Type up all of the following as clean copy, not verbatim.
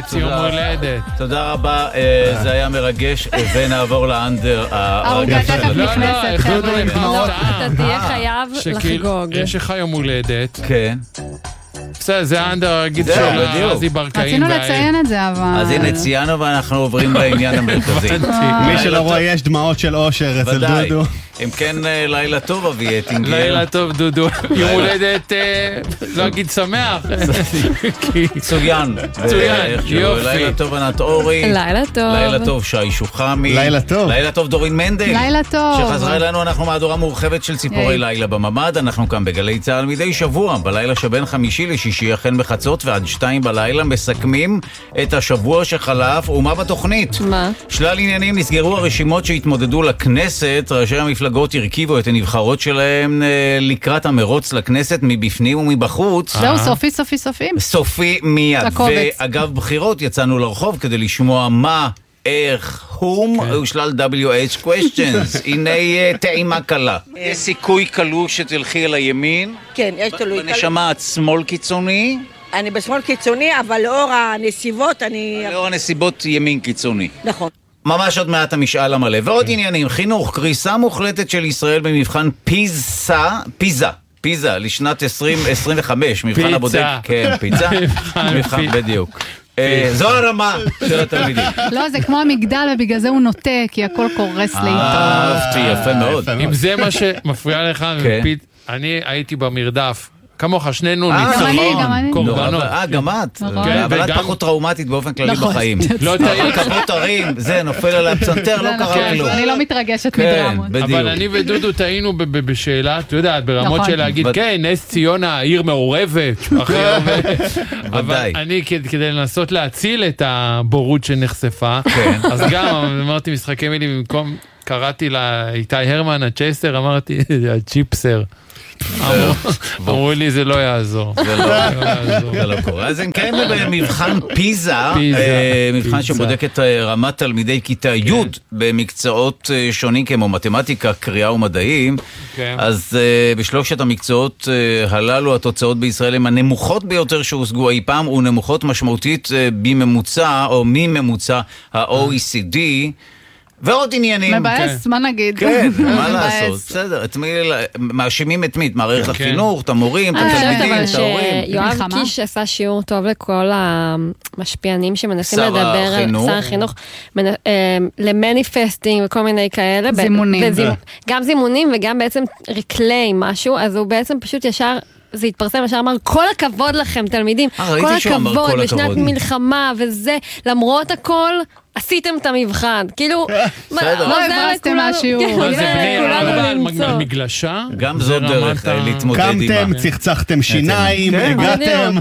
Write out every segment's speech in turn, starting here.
חצי יום הולדת. תודה רבה, זה היה מרגש, ונעבור לאנדר. ההורגה תכף נכנסת. אתה תהיה חייב לחגוג. יש לך יום הולדת. כן. זה האנדר הרגיל של רזי ברקאים. רצינו לציין את זה, אבל... אז הנה ציינו ואנחנו עוברים לעניין המרכזי. מי שלא רואה יש דמעות של אושר אצל דודו. אם כן, לילה טוב אבי אטינגר. לילה טוב דודו. יום הולדת, לא אגיד שמח. צוין. יופי. לילה טוב ענת אורי. לילה טוב. לילה טוב שי שוחמי. לילה טוב. לילה טוב דורין מנדל. לילה טוב. שחזרה אלינו, אנחנו מהדורה מורחבת של ציפורי לילה בממד. אנחנו כאן בגלי צהל מדי שבוע, בלילה שבין חמישי לשישי, החל בחצות ועד 2 בלילה, מסכמים את השבוע שחלף. ומה בתוכנית? מה? שלל עניינים. נסגרו הרשימות שהתמודדו לכנסת. ראשי המפלגות הרכיבו את הנבחרות שלהם לקראת המרוץ לכנסת מבפנים ומבחוץ. זהו, סופי. סופי מיד. ואגב בחירות יצאנו לרחוב כדי לשמוע מה, איך, ושלל WH questions. הנה טעימה קלה. יש סיכוי קלוש שתלכי אל הימין? כן, יש תלוי. בנשמה את שמאל קיצוני? אני בשמאל קיצוני, אבל לאור הנסיבות אני... לאור הנסיבות ימין קיצוני. נכון. ממש עוד מעט המשאל המלא. ועוד עניינים, חינוך, קריסה מוחלטת של ישראל במבחן פיזה לשנת 2025. מבחן הבודק. כן, פיזה. מבחן בדיוק. זו הרמה של התלמידים. לא, זה כמו המגדל ובגלל זה הוא נוטה, כי הכל קורס לאיתו. אהבתי, יפה מאוד. אם זה מה שמפריע לך, אני הייתי במרדף. כמוך, שנינו ניצולים, קורבנות. גם את. אבל את פחות טראומטית באופן כללי בחיים. לא תהיית. כפות הרים, זה נופל על הפסנתר, לא קרה כלום. אני לא מתרגשת מדרמות. אבל אני ודודו טעינו בשאלה, אתה יודעת, ברמות של להגיד, כן, נס ציונה, העיר מעורבת. אבל אני, כדי לנסות להציל את הבורות שנחשפה, אז גם אמרתי משחקי מילים, במקום קראתי לה איתי הרמן, הצ'ייסר, אמרתי, הצ'יפסר. אמרו לי זה לא יעזור. זה לא קורה. אז אם כן, במבחן פיזה, מבחן שבודק את רמת תלמידי כיתה י' במקצועות שונים כמו מתמטיקה, קריאה ומדעים, אז בשלושת המקצועות הללו התוצאות בישראל הן הנמוכות ביותר שהושגו אי פעם, ונמוכות משמעותית בממוצע או מממוצע ה-OECD. ועוד עניינים. מבאס, מה נגיד? כן, מה לעשות? בסדר, מאשימים את מי? את מערכת החינוך, את המורים, את התלמידים, את ההורים. יואב קיש עשה שיעור טוב לכל המשפיענים שמנסים לדבר על שר החינוך, למניפסטינג וכל מיני כאלה. זימונים. גם זימונים וגם בעצם ריקלי משהו, אז הוא בעצם פשוט ישר... זה התפרסם, ישר אמר, כל הכבוד לכם, תלמידים. כל הכבוד, בשנת מלחמה וזה, למרות הכל, עשיתם את המבחן. כאילו, לא הברסתם מהשיעור. מה זה בני על מגלשה? גם זו דרך להתמודד עם... קמתם, צחצחתם שיניים, הגעתם...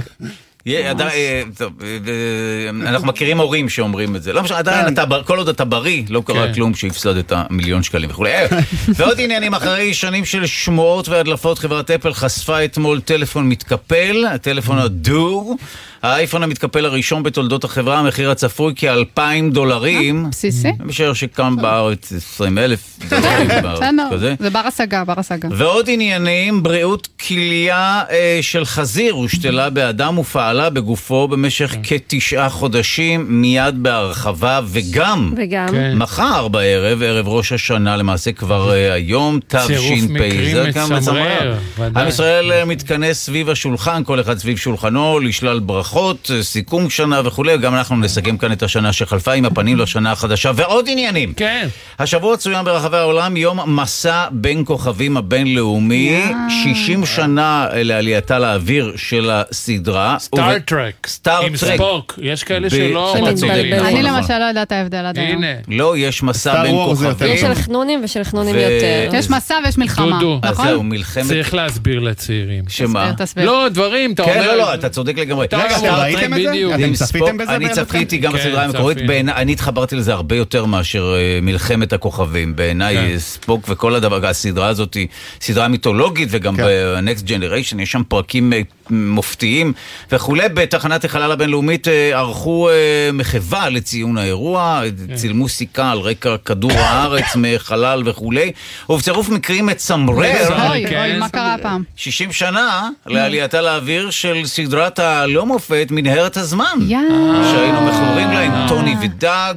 אנחנו מכירים הורים שאומרים את זה. לא משנה, עדיין כל עוד אתה בריא, לא קרה כלום שהפסדת מיליון שקלים וכו'. ועוד עניינים, אחרי שנים של שמועות והדלפות, חברת אפל חשפה אתמול טלפון מתקפל, הטלפון הדור, האייפון המתקפל הראשון בתולדות החברה, המחיר הצפוי $2,000. בסיסי. משער שקם בארץ $20,000. זה בר השגה. ועוד עניינים, בריאות כליה של חזיר הושתלה באדם ופעלה בגופו במשך כ9 חודשים, מיד בהרחבה, וגם מחר בערב, ערב ראש השנה, למעשה כבר היום, צירוף מקרים מצמרר. עם ישראל מתכנס סביב השולחן, כל אחד סביב שולחנו, לשלל ברכות, סיכום שנה וכו'. גם אנחנו נסכם כאן את השנה שחלפה עם הפנים לשנה החדשה. ועוד עניינים. כן. השבוע צוין ברחבי העולם יום מסע בין כוכבים הבינלאומי, 60 שנה לעלייתה לאוויר של הסדרה. סטאר טרק. עם ספוק. יש כאלה שלא מצליחים. אני למשל לא יודעת ההבדל עד היום. הנה. לא, יש מסע בין כוכבים. יש של חנונים ושל חנונים יותר. יש מסע ויש מלחמה. אז זהו, מלחמת... צריך להסביר לצעירים. שמה? לא, דברים, אתה אומר... לא, אתה צודק לגמרי. ראיתם את זה? אתם צפיתם בזה? אני צפיתי גם בסדרה המקורית, אני התחברתי לזה הרבה יותר מאשר מלחמת הכוכבים. בעיניי ספוק וכל הדבר, הסדרה הזאת היא סדרה מיתולוגית, וגם ב-Next Generation יש שם פרקים מופתיים וכולי. בתחנת החלל הבינלאומית ערכו מחווה לציון האירוע, צילמו סיכה על רקע כדור הארץ מחלל וכולי, ובצירוף מקרים מצמרר, אוי, מה קרה הפעם? 60 שנה לעלייתה לאוויר של סדרת הלא מופת מנהרת הזמן, שהיינו מחוברים לה עם טוני ודג,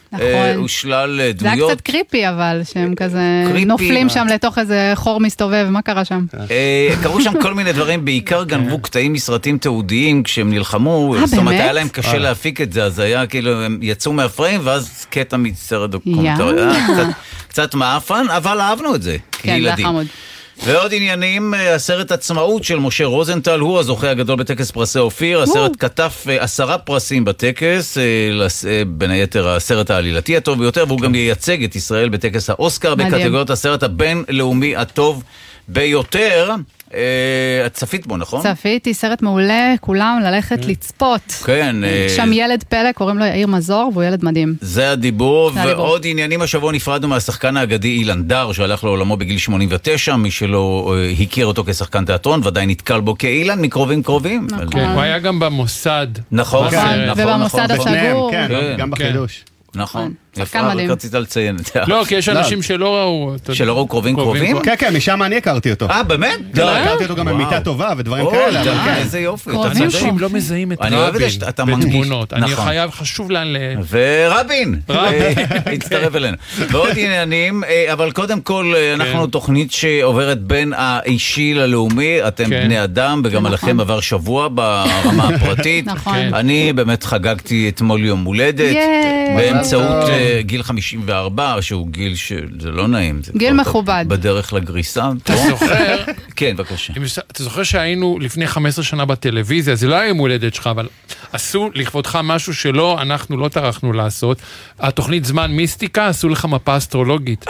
ושלל דמויות. זה היה קצת קריפי, אבל שהם כזה נופלים שם לתוך איזה חור מסתובב, מה קרה שם? קראו שם כל מיני דברים, בעיקר גנבו קטעים מסרטים תיעודיים כשהם נלחמו, זאת אומרת היה להם קשה להפיק את זה, אז היה כאילו הם יצאו מהפריים ואז קטע מסרט דוקומנטרי, קצת מאפן, אבל אהבנו את זה כילדים. ועוד עניינים, הסרט עצמאות של משה רוזנטל, הוא הזוכה הגדול בטקס פרסי אופיר, הסרט כתב 10 פרסים בטקס, בין היתר הסרט העלילתי הטוב ביותר, והוא גם ייצג את ישראל בטקס האוסקר בקטגוריות הסרט הבינלאומי הטוב ביותר. את צפית בו, נכון? צפיתי, סרט מעולה, כולם ללכת לצפות. כן. שם ילד פלא, קוראים לו יאיר מזור, והוא ילד מדהים. זה הדיבור, ועוד עניינים. השבוע נפרדנו מהשחקן האגדי אילן דר, שהלך לעולמו בגיל 89, מי שלא הכיר אותו כשחקן תיאטרון, ודאי נתקל בו כאילן, מקרובים קרובים. הוא היה גם במוסד. נכון, ובמוסד הסגור. גם בחידוש. נכון. יפה, רק רצית לציין את זה. לא, כי יש אנשים שלא ראו. שלא ראו קרובים קרובים? כן, כן, משם אני הכרתי אותו. באמת? לא, הכרתי אותו גם במיטה טובה ודברים כאלה. איזה יופי. אנשים לא מזהים את רבין בתמונות. אני חשוב לאן ורבין! הצטרף אלינו. ועוד עניינים, אבל קודם כל, אנחנו תוכנית שעוברת בין האישי ללאומי, אתם בני אדם, וגם עליכם עבר שבוע ברמה הפרטית. אני באמת חגגתי אתמול יום הולדת, באמצעות גיל 54, שהוא גיל שזה לא נעים. גיל מכובד. בדרך לגריסה. אתה זוכר? כן, בבקשה. אתה זוכר שהיינו לפני 15 שנה בטלוויזיה, זה לא היה יום הולדת שלך, אבל עשו לכבודך משהו שלא, אנחנו לא טרחנו לעשות. התוכנית זמן מיסטיקה, עשו לך מפה אסטרולוגית.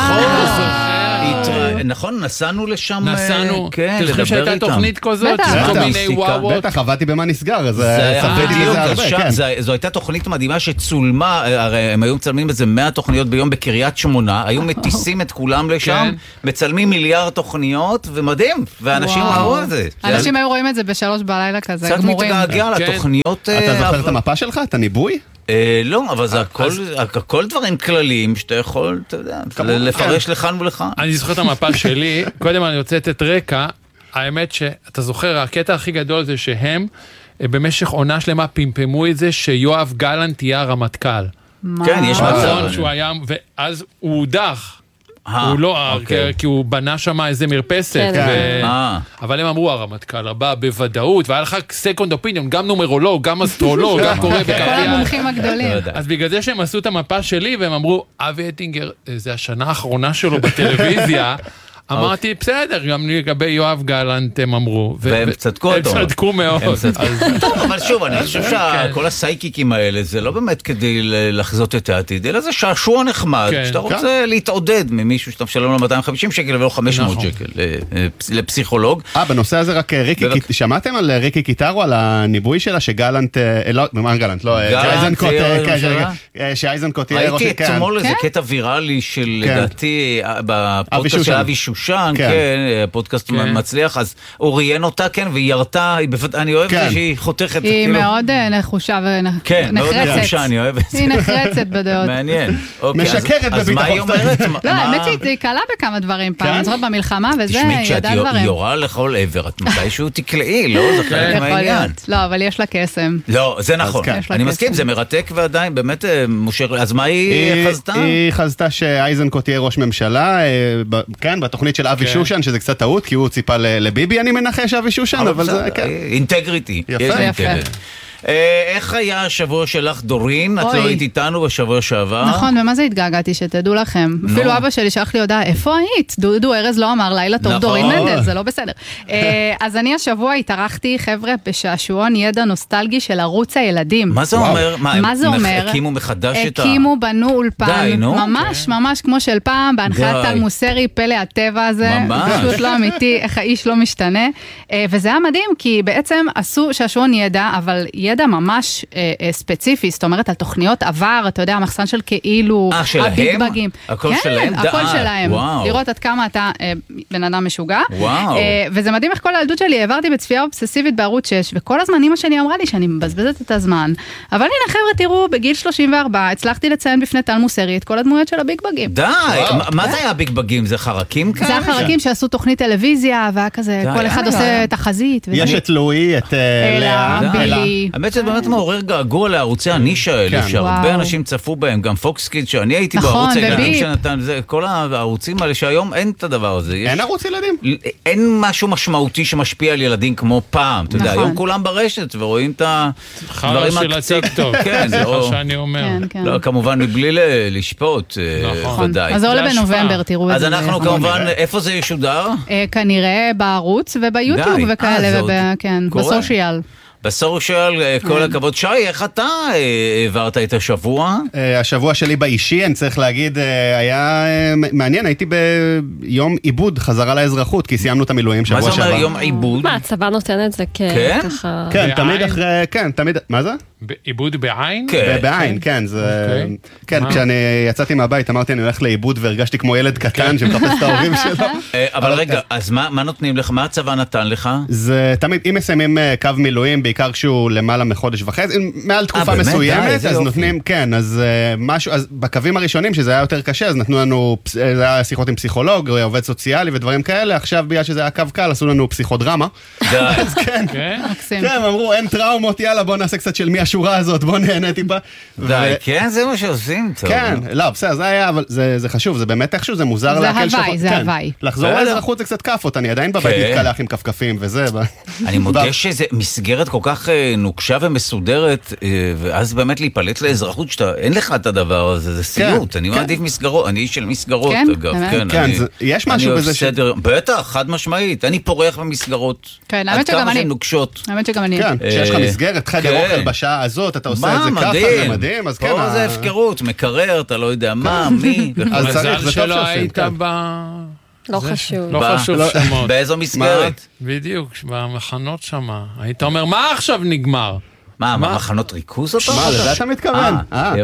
נכון, נסענו לשם. נסענו. כן, לדבר איתם. שהייתה תוכנית כזאת, כל מיני וואוות. בטח, עבדתי במה נסגר, אז זו הייתה תוכנית מדהימה שצולמה, הרי הם היו מצלמים איזה 100 תוכניות ביום בקריית שמונה, היו מטיסים את כולם לשם, מצלמים מיליארד תוכניות, ומדהים, ואנשים ראו את זה. אנשים היו רואים את זה ב3 בלילה כזה, גמורים. קצת מתגעגע לתוכניות. אתה זוכר את המפה שלך? את הניבוי? לא, אבל זה הכל דברים כלליים שאתה יכול, אתה יודע, לפרש לכאן ולכאן. אני זוכר את המפה שלי, קודם אני רוצה לתת רקע, האמת שאתה זוכר, הקטע הכי גדול זה שהם במשך עונה שלמה פמפמו את זה שיואב גלנט תהיה הרמטכ"ל. כן, יש מצב. ואז הוא הודח. הוא לא, כי הוא בנה שם איזה מרפסת, אבל הם אמרו הרמטכ"ל הבא בוודאות, והיה לך סקונד אופיניון, גם נומרולוג, גם אסטרולוג, גם קורא כל המומחים הגדולים. אז בגלל זה שהם עשו את המפה שלי, והם אמרו, אבי אטינגר, זה השנה האחרונה שלו בטלוויזיה, אמרתי, בסדר, גם לגבי יואב גלנט הם אמרו. והם צדקו אותו. הם צדקו מאוד. טוב, אבל שוב, אני חושב שכל הסייקיקים האלה, זה לא באמת כדי לחזות את העתיד, אלא זה שעשוע נחמד, שאתה רוצה להתעודד ממישהו שאתה משלם לו 250 שקל ולא 500 שקל לפסיכולוג. בנושא הזה רק ריקי, שמעתם על ריקי קיטרו, על הניבוי שלה שגלנט, לא, מה גלנט, לא, שאייזנקוט יהיה ראש. ראיתי אתמול איזה קטע ויראלי של, לדעתי, בפודקאסט של אבי שושן, כן, פודקאסט מצליח, אז הוא ראיין אותה, כן, והיא ירתה, אני אוהב את זה שהיא חותכת. היא מאוד נחושה ונחרצת. כן, מאוד נחושה, אני אוהב את זה. היא נחרצת בדעות. מעניין. משקרת בביטחון. אז מה היא אומרת? לא, האמת שהיא קלה בכמה דברים פעם, אני זוכרת במלחמה וזה, ידעה דברים. כשאת יורה לכל עבר, את מתישהו תקלעי, לא? זה חלק מהעניין. לא, אבל יש לה קסם. לא, זה נכון. אני מסכים, זה מרתק ועדיין, באמת מושך. אז מה היא חזתה? היא חזתה שאייזנקוט תהיה ראש ממשלה, כן, בתוכנית של אבי שושן, שזה קצת טעות, כי הוא ציפה לביבי, אני מנחש אבי שושן, אבל זה, כן. אינטגריטי. יפה. איך היה השבוע שלך, דורין? את לא היית איתנו בשבוע שעבר. נכון, ומה זה התגעגעתי, שתדעו לכם. אפילו אבא שלי שלח לי הודעה, איפה היית? דודו ארז לא אמר, לילה טוב, דורין מנדל, זה לא בסדר. אז אני השבוע התארחתי, חבר'ה, בשעשועון ידע נוסטלגי של ערוץ הילדים. מה זה אומר? מה זה אומר? הקימו מחדש את הקימו, בנו אולפן. ממש כמו של פעם, בהנחיית טל מוסרי, פלא הטבע הזה. פשוט לא אמיתי, איך האיש לא משתנה. וזה היה מדהים, כי בעצם עשו שעשועון ידע, אבל ידע ממש ספציפי, זאת אומרת, על תוכניות עבר, אתה יודע, המחסן של כאילו, הביג בגים. הכל שלהם? הכל שלהם. לראות עד כמה אתה בן אדם משוגע. וזה מדהים איך כל הילדות שלי, העברתי בצפייה אובססיבית בערוץ 6, וכל הזמן אמא שלי אמרה לי שאני מבזבזת את הזמן. אבל הנה חבר'ה, תראו, בגיל 34, הצלחתי לציין בפני טל מוסרי את כל הדמויות של הביג בגים. די, מה זה היה הביג בגים? זה חרקים כאלה? זה החרקים שעשו תוכנית טלוויזיה, והיה כזה, כל אחד עושה תחזית. יש את לואי, את אלה, בילי. האמת שזה באמת מעורר געגוע לערוצי הנישה האלה, שהרבה אנשים צפו בהם, גם פוקס קידס, שאני הייתי בערוץ הילדים שנתן, כל הערוצים האלה שהיום אין את הדבר הזה. אין ערוץ ילדים? אין משהו משמעותי שמשפיע על ילדים כמו פעם. אתה יודע, היום כולם ברשת ורואים את הדברים של הטיקטוק. כן, זה מה שאני אומר. כמובן מבלי לשפוט, ודאי. אז זה עולה בנובמבר, תראו את זה. אז אנחנו כמובן, איפה זה ישודר? כנראה בערוץ וביוטיוב וכאלה, בסושיאל. בסושיאל, כל הכבוד. שי, איך אתה העברת את השבוע? השבוע שלי באישי, אני צריך להגיד, היה מעניין, הייתי ביום עיבוד חזרה לאזרחות, כי סיימנו את המילואים שבוע שעבר. מה זה אומר יום עיבוד? מה, הצבא נותן את זה ככה? כן, תמיד אחרי, כן, תמיד, מה זה? עיבוד בעין? בעין, כן, זה... כן, כשאני יצאתי מהבית, אמרתי, אני הולך לעיבוד והרגשתי כמו ילד קטן שמחפש את ההורים שלו. אבל רגע, אז מה נותנים לך? מה הצבא נתן לך? זה תמיד, אם מסיימים קו מילואים, בעיקר כשהוא למעלה מחודש וחצי, מעל תקופה מסוימת, אז נותנים, כן, אז משהו, אז בקווים הראשונים, שזה היה יותר קשה, אז נתנו לנו, זה היה שיחות עם פסיכולוג, עובד סוציאלי ודברים כאלה, עכשיו בגלל שזה היה קו קל, עשו לנו פסיכודרמה. אז כן, כן, אמרו, אין טראומות, יאללה, בוא נעשה קצת של מי השורה הזאת, בוא נהנה טיפה. די, כן, זה מה שעושים, טוב. כן, לא, בסדר, זה היה, אבל זה חשוב, זה באמת איכשהו, זה מוזר להקל שלך. זה הוואי. לחזור לאזרחות זה קצת כפות, אני עדיין בבית מתקלח עם כפכפים וזה. אני מודה שזה מסגרת כל כך נוקשה ומסודרת, ואז באמת להיפלט לאזרחות שאתה, אין לך את הדבר הזה, זה סיוט. אני מעדיף מסגרות, אני איש של מסגרות, אגב. כן, יש משהו בזה ש... בטח, חד משמעית, אני פורח במסגרות. כן, האמת שגם אני. האמת שגם אני. כן, שיש לך מסגרת, חדר אוכל בשעה הזאת, אתה עושה את זה ככה, זה מדהים, אז כן. פה זה הפקרות, מקרר, אתה לא יודע מה, מי. מזל שלא היית לא חשוב. לא חשוב שמות. באיזו מסגרת? בדיוק, במחנות שמה. היית אומר, מה עכשיו נגמר? מה, מחנות ריכוז אותו? מה, לזה אתה מתכוון?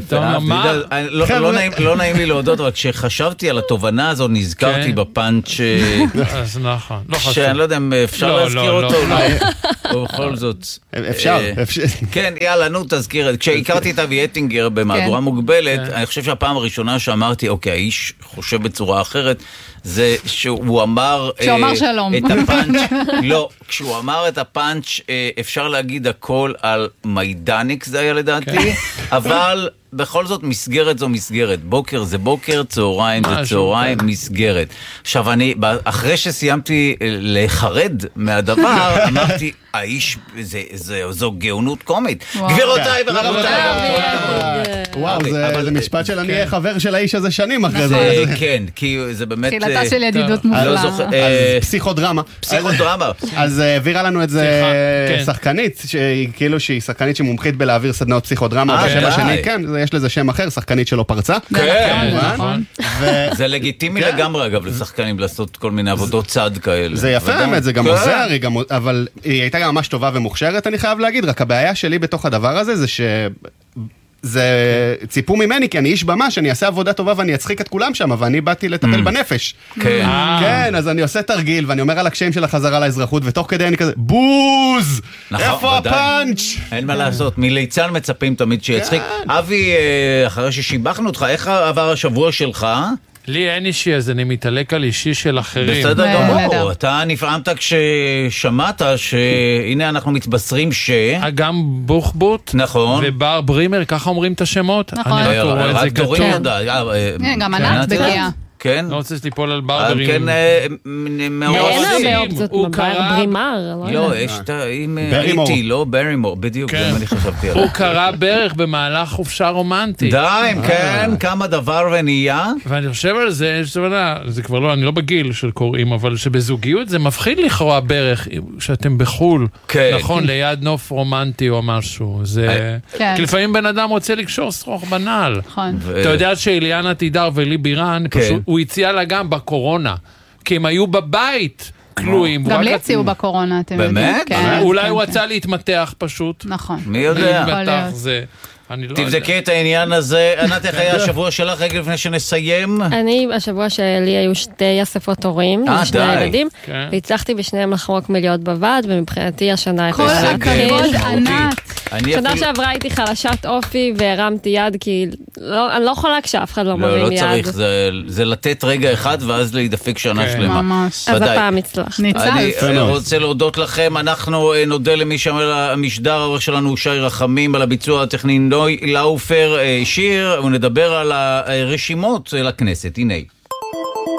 לא נעים לי להודות, רק כשחשבתי על התובנה הזו, נזכרתי בפאנץ' אז נכון, לא חשוב. שאני לא יודע אם אפשר להזכיר אותו, או בכל זאת. אפשר. כן, יאללה, נו, תזכיר. כשהכרתי את אבי אטינגר במהדורה מוגבלת, אני חושב שהפעם הראשונה שאמרתי, אוקיי, האיש חושב בצורה אחרת, זה שהוא אמר... כשהוא אמר שלום. את הפאנץ', לא, כשהוא אמר את הפאנץ', אפשר להגיד הכל על מיידניק, זה היה לדעתי, אבל בכל זאת מסגרת זו מסגרת. בוקר זה בוקר, צהריים זה צהריים, מסגרת. עכשיו אני, אחרי שסיימתי לחרד מהדבר, אמרתי, האיש, זו גאונות קומית. גבירותיי ורבותיי. וואו, זה משפט של אני אהיה חבר של האיש הזה שנים אחרי זה. כן, כי זה באמת... תחילתה של ידידות מובלה. פסיכודרמה. פסיכודרמה. אז העבירה לנו את זה שחקנית, כאילו שהיא שחקנית שמומחית בלהעביר סדנאות פסיכודרמה. בשם השני, כן, יש לזה שם אחר, שחקנית שלא פרצה. כן, נכון. זה לגיטימי לגמרי, אגב, לשחקנים לעשות כל מיני עבודות צד כאלה. זה יפה באמת, זה גם עוזר, אבל היא הייתה גם ממש טובה ומוכשרת, אני חייב להגיד, רק הבעיה שלי בתוך הדבר הזה זה זה ציפו ממני, כי אני איש במה, שאני אעשה עבודה טובה ואני אצחיק את כולם שם, ואני באתי לטפל בנפש. כן, אז אני עושה תרגיל, ואני אומר על הקשיים של החזרה לאזרחות, ותוך כדי אני כזה, בוז! איפה הפאנץ'? אין מה לעשות, מליצן מצפים תמיד שיצחיק. אבי, אחרי ששיבחנו אותך, איך עבר השבוע שלך? לי אין אישי, אז אני מתעלק על אישי של אחרים. בסדר גמור, אתה נפעמת כששמעת שהנה אנחנו מתבשרים גם בוחבוט ובר ברימר, ככה אומרים את השמות. נכון. רק תורים יודע. גם ענת בגיעה. כן. לא רוצה שתיפול על ברברים. כן, מאוד אופציות בבר ברימר. לא, יש עם איטי, לא ברימור, בדיוק, זה מה אני חשבתי עליו. הוא קרא בערך במהלך חופשה רומנטית. די, כן, כמה דבר ונהיה. ואני חושב על זה, זה כבר לא, אני לא בגיל של קוראים, אבל שבזוגיות זה מפחיד לכרוע בערך, שאתם בחול, נכון, ליד נוף רומנטי או משהו. כי לפעמים בן אדם רוצה לקשור שרוך בנעל. אתה יודע שאליאנה תידר ולי בירן, הוא הציע לה גם בקורונה, כי הם היו בבית, כלואים. גם לי הציעו בקורונה, אתם יודעים. באמת? אולי הוא רצה להתמתח פשוט. נכון. מי יודע? תבדקי את העניין הזה. ענת, איך היה השבוע שלך רגע לפני שנסיים? אני, השבוע שלי היו 2 אספות הורים, 2 ילדים, והצלחתי בשניהם לחרוק מלהיות בוועד, ומבחינתי השנה כל הכבוד ענת. שנה שעברה הייתי חלשת אופי והרמתי יד, כי אני לא יכולה כשאף אחד לא מרים יד. לא צריך, זה לתת רגע אחד ואז להידפק שנה שלמה. ממש. אז הפעם הצלח. אני רוצה להודות לכם, אנחנו נודה למי שעמל המשדר, העורך שלנו שי רחמים, על הביצוע הטכני נוי לאופר שיר, ונדבר על הרשימות לכנסת. הנה.